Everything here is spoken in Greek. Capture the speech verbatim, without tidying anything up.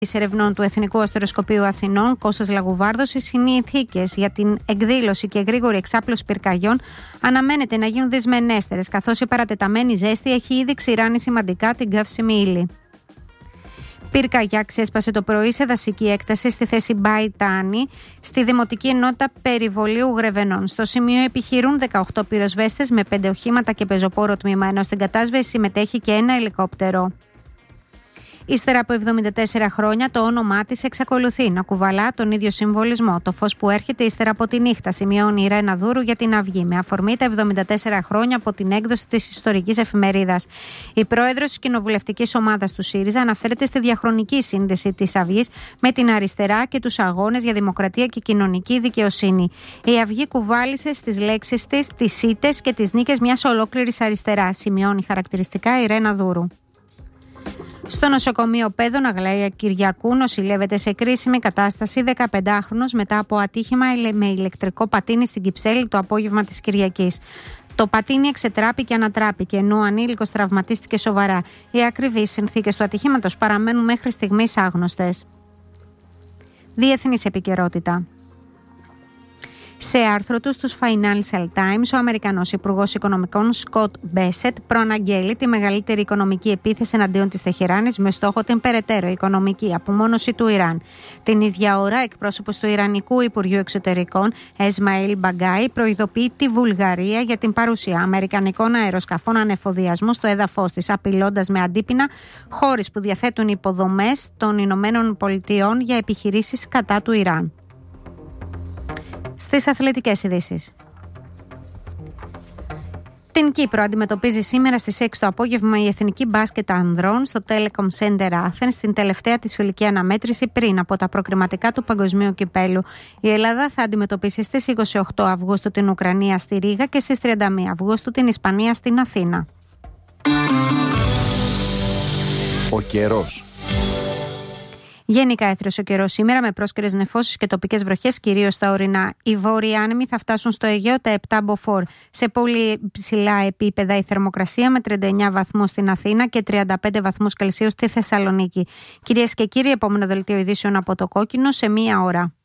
Ερευνών του Εθνικού Αστεροσκοπείου Αθηνών, Κώστας Λαγουβάρδος, οι συνθήκες για την εκδήλωση και γρήγορη εξάπλωση πυρκαγιών αναμένεται να γίνουν δυσμενέστερες, καθώς η παρατεταμένη ζέστη έχει ήδη ξηράνει σημαντικά την καύσιμη ύλη. Πυρκαγιά ξέσπασε το πρωί σε δασική έκταση στη θέση Μπαϊτάνη, στη Δημοτική Ενότητα Περιβολίου Γρεβενών. Στο σημείο επιχειρούν δεκαοκτώ πυροσβέστες με πέντε οχήματα και πεζοπόρο τμήμα, ενώ στην κατάσβεση συμμετέχει και ένα ελικόπτερο. Ύστερα από εβδομήντα τέσσερα χρόνια, το όνομά της εξακολουθεί να κουβαλά τον ίδιο συμβολισμό. Το φως που έρχεται ύστερα από τη νύχτα, σημειώνει η Ρένα Δούρου για την Αυγή, με αφορμή τα εβδομήντα τέσσερα χρόνια από την έκδοση της ιστορικής εφημερίδας. Η πρόεδρος της κοινοβουλευτικής ομάδας του ΣΥΡΙΖΑ αναφέρεται στη διαχρονική σύνδεση της Αυγής με την αριστερά και τους αγώνες για δημοκρατία και κοινωνική δικαιοσύνη. Η Αυγή κουβάλισε στις λέξεις της τις ήττες και τις νίκες μιας ολόκληρης αριστεράς, σημειώνει χαρακτηριστικά η Ρένα Δούρου. Στο νοσοκομείο Πέδων Αγλαία Κυριακού νοσηλεύεται σε κρίσιμη κατάσταση δεκαπεντάχρονος μετά από ατύχημα με ηλεκτρικό πατίνι στην Κυψέλη το απόγευμα της Κυριακής. Το πατίνι εξετράπη και ανατράπηκε, ενώ ο ανήλικος τραυματίστηκε σοβαρά. Οι ακριβείς συνθήκες του ατυχήματος παραμένουν μέχρι στιγμής άγνωστες. Διεθνής επικαιρότητα. Σε άρθρο του στους Financial Times, ο Αμερικανός Υπουργός Οικονομικών Σκοτ Μπέσετ προαναγγέλει τη μεγαλύτερη οικονομική επίθεση εναντίον της Τεχεράνης με στόχο την περαιτέρω οικονομική απομόνωση του Ιράν. Την ίδια ώρα, εκπρόσωπος του Ιρανικού Υπουργείου Εξωτερικών, Εσμαήλ Μπαγκάι, προειδοποιεί τη Βουλγαρία για την παρουσία αμερικανικών αεροσκαφών ανεφοδιασμού στο έδαφος της, απειλώντας με αντίπεινα χώρες που διαθέτουν υποδομές των Ηνωμένων Πολιτειών για επιχειρήσεις κατά του Ιράν. Στις αθλητικές ειδήσεις. Την Κύπρο αντιμετωπίζει σήμερα στις έξι το απόγευμα η Εθνική Μπάσκετ Ανδρών στο Telecom Center Athens, στην τελευταία της φιλική αναμέτρηση πριν από τα προκριματικά του Παγκοσμίου Κυπέλου. Η Ελλάδα θα αντιμετωπίσει στις είκοσι οκτώ Αυγούστου την Ουκρανία στη Ρήγα και στις τριάντα μία Αυγούστου την Ισπανία στην Αθήνα. Ο καιρός. Γενικά έθριος ο καιρός σήμερα με πρόσκαιρες νεφώσεις και τοπικές βροχές, κυρίως στα ορεινά. Οι βόρειοι άνεμοι θα φτάσουν στο Αιγαίο τα επτά μποφόρ. Σε πολύ ψηλά επίπεδα η θερμοκρασία με τριάντα εννέα βαθμούς στην Αθήνα και τριάντα πέντε βαθμούς Κελσίου στη Θεσσαλονίκη. Κυρίες και κύριοι, επόμενο δελτίο ειδήσεων από το Κόκκινο σε μία ώρα.